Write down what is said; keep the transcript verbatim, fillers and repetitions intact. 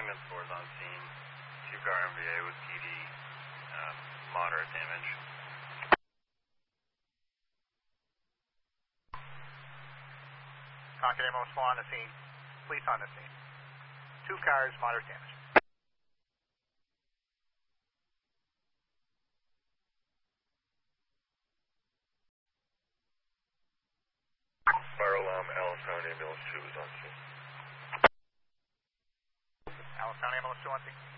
ambulance four is on scene. Two-car M V A with P D. Uh, moderate damage. Concord ambulance four on the scene. Police on the scene. Two cars, moderate damage. Fire alarm, Allenstown ambulance two is on scene. Allenstown ambulance two on scene.